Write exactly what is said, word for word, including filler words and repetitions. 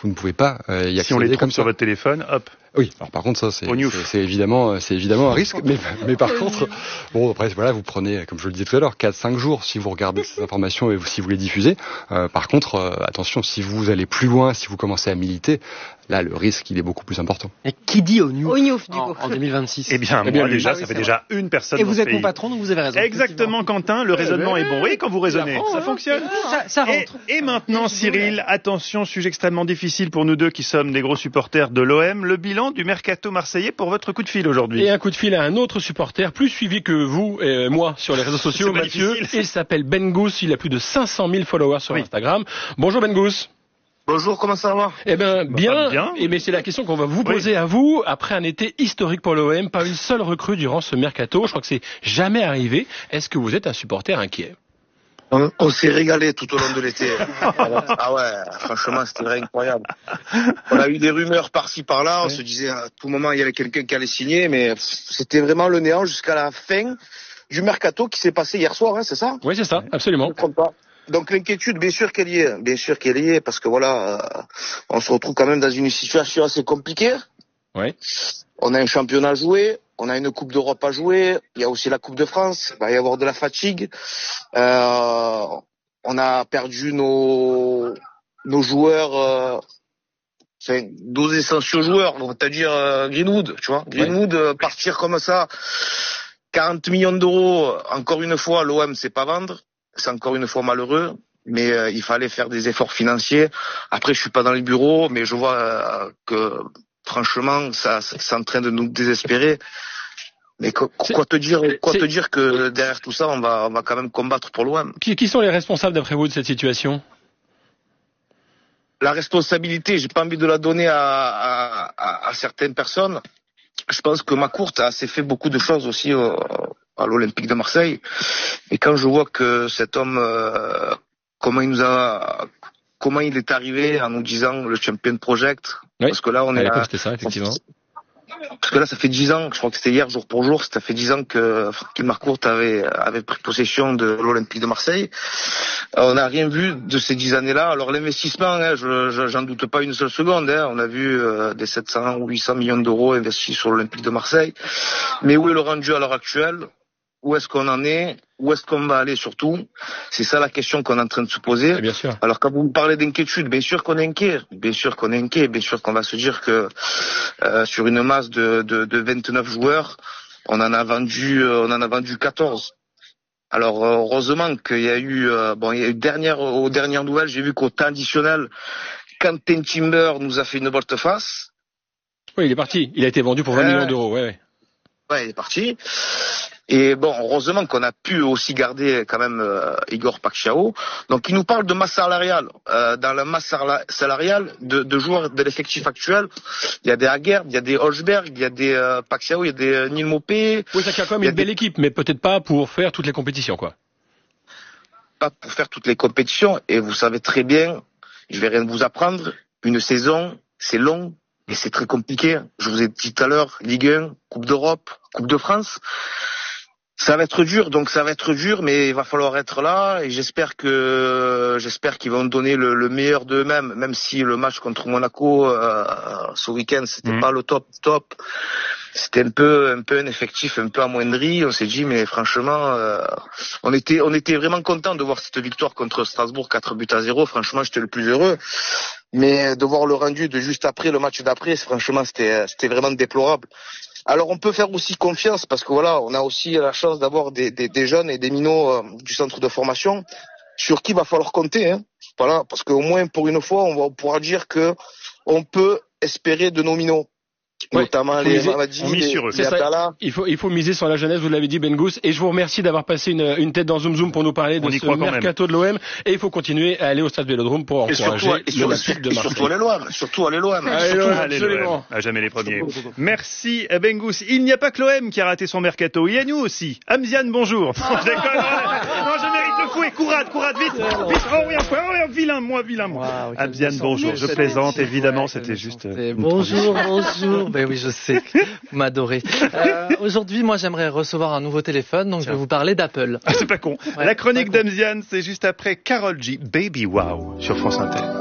vous ne pouvez pas euh, y accéder. Si on les trouve comme sur ça. votre téléphone, hop. Oui, alors par contre ça c'est, c'est, c'est évidemment c'est évidemment un risque, mais mais par contre bon après voilà vous prenez comme je le disais tout à l'heure quatre cinq jours si vous regardez ces informations et si vous les diffusez. Euh, par contre euh, attention si vous allez plus loin, si vous commencez à militer, là le risque il est beaucoup plus important. Et qui dit au Newf, au Newf du en, coup en deux mille vingt-six? Eh bien, eh bien moi lui, déjà ah ça oui, fait c'est déjà vrai. Une personne. Et dans vous ce êtes pays. mon patron, donc vous avez raison. Exactement, Quentin, le raisonnement est bon. Oui, quand vous raisonnez, apprend, ça hein. fonctionne. Ça, ça Et, rentre. et maintenant, Cyril, attention, sujet extrêmement difficile pour nous deux qui sommes des gros supporters de l'O M. Le bilan du mercato marseillais pour votre coup de fil aujourd'hui. Et un coup de fil à un autre supporter, plus suivi que vous et moi sur les réseaux sociaux, C'est pas Mathieu. difficile. Il s'appelle Ben Gous, il a plus de cinq cent mille followers sur Oui. Instagram. Bonjour Ben Gous. Bonjour, comment ça va? Eh ben Bah, bien, pas bien. et mais c'est la question qu'on va vous Oui. poser à vous. Après un été historique pour l'O M, pas une seule recrue durant ce mercato. Je crois que c'est jamais arrivé. Est-ce que vous êtes un supporter inquiet? On, on s'est régalé tout au long de l'été. Ah ouais, franchement, c'était vraiment incroyable. On a eu des rumeurs par-ci par-là, on se disait à tout moment il y avait quelqu'un qui allait signer, mais c'était vraiment le néant jusqu'à la fin du mercato qui s'est passé hier soir, hein, c'est ça? Oui, c'est ça, absolument. Je ne trompe pas. Donc l'inquiétude, bien sûr qu'elle y est, bien sûr qu'elle y est, parce que voilà, euh, on se retrouve quand même dans une situation assez compliquée. Oui. On a un championnat à jouer, on a une Coupe d'Europe à jouer, il y a aussi la Coupe de France, il va y avoir de la fatigue. Euh, on a perdu nos nos joueurs, euh, enfin, nos essentiels joueurs, c'est-à-dire euh, Greenwood, tu vois. Greenwood, euh, partir comme ça, quarante millions d'euros, encore une fois, l'O M, c'est pas vendre, c'est encore une fois malheureux. Mais euh, il fallait faire des efforts financiers. Après, je suis pas dans les bureaux, mais je vois euh, que franchement, ça, ça, c'est en train de nous désespérer. Mais quoi, quoi te dire, quoi c'est... te dire que derrière tout ça, on va, on va quand même combattre pour l'O M. Qui, qui sont les responsables d'après vous de cette situation? La responsabilité, j'ai pas envie de la donner à, à, à, à certaines personnes. Je pense que Macourt a assez fait beaucoup de choses aussi au, à l'Olympique de Marseille. Et quand je vois que cet homme, euh, comment il nous a, comment il est arrivé en nous disant le Champion Project, oui. Parce que là on à est l'époque à, c'était ça effectivement. Parce que là, ça fait dix ans, je crois que c'était hier, jour pour jour, ça fait dix ans que Franck Marcourt avait, avait pris possession de l'Olympique de Marseille. On n'a rien vu de ces dix années-là. Alors l'investissement, hein, je, je, j'en doute pas une seule seconde. Hein. On a vu euh, des sept cents ou huit cents millions d'euros investis sur l'Olympique de Marseille. Mais où est le rendu à l'heure actuelle ? Où est-ce qu'on en est ? Où est-ce qu'on va aller surtout ? C'est ça la question qu'on est en train de se poser. Et bien sûr. Alors quand vous me parlez d'inquiétude, bien sûr qu'on est inquiet, bien sûr qu'on est inquiet, bien sûr qu'on va se dire que euh, sur une masse de, de, de vingt-neuf joueurs, on en a vendu, euh, on en a vendu quatorze. Alors euh, heureusement qu'il y a eu, euh, bon, il y a eu dernière, aux dernières nouvelles, j'ai vu qu'au temps additionnel, Quentin Timber nous a fait une volte-face. Oui, il est parti. Il a été vendu pour vingt euh, millions d'euros. Ouais, ouais. Ouais, il est parti. Et bon, heureusement qu'on a pu aussi garder quand même euh, Igor Paxiao. Donc, il nous parle de masse salariale. Euh, dans la masse salariale de, de joueurs de l'effectif actuel, il y a des Aguerd, il y a des Holzberg, il y a des euh, Paxiao, il y a des euh, Neil Maupay. Oui, ça crée quand même une belle des... équipe, mais peut-être pas pour faire toutes les compétitions, quoi. Pas pour faire toutes les compétitions. Et vous savez très bien, je vais rien vous apprendre, une saison, c'est long et c'est très compliqué. Je vous ai dit tout à l'heure, Ligue un, Coupe d'Europe, Coupe de France. Ça va être dur, donc ça va être dur, mais il va falloir être là et j'espère que j'espère qu'ils vont donner le, le meilleur d'eux-mêmes, même si le match contre Monaco euh, ce week-end c'était mmh. pas le top top, c'était un peu un peu un effectif un peu amoindri. On s'est dit mais franchement, euh, on était on était vraiment content de voir cette victoire contre Strasbourg quatre buts à zéro. Franchement, j'étais le plus heureux. Mais de voir le rendu de juste après le match d'après, franchement c'était c'était vraiment déplorable. Alors on peut faire aussi confiance parce que voilà, on a aussi la chance d'avoir des, des, des jeunes et des minots euh, du centre de formation sur qui il va falloir compter. Hein. Voilà, parce qu'au moins pour une fois, on va on pourra dire que on peut espérer de nos minots. Ouais, notamment les Mamadi, les, les, les Abdallah. Il faut, il faut miser sur la jeunesse, vous l'avez dit Ben Gous, et je vous remercie d'avoir passé une, une tête dans Zoom Zoom pour nous parler de ce mercato de l'O M, et il faut continuer à aller au stade Vélodrome pour et encourager l'Olympique de Marseille. Surtout aller l'O M, surtout aller l'O M. Allez l'O M, à jamais les premiers. Merci Ben Gous. Il n'y a pas que l'O M qui a raté son mercato, il y a nous aussi. Amzian, bonjour. Non, je déconne. Non, je mérite le fouet. Courade, courade, vite, vite. Oh oui, oh oui, vilain, moi, vilain, moi. Wow, Amzian, bonjour. Je plaisante, évidemment, c'était juste. Bonjour, bonjour. Ben oui, je sais. Vous m'adorez. Euh, aujourd'hui, moi, j'aimerais recevoir un nouveau téléphone, donc Tiens. je vais vous parler d'Apple. Ah, c'est pas con. Ouais, La chronique d'Amzian, c'est juste après Karol G, Baby Wow, sur France Inter.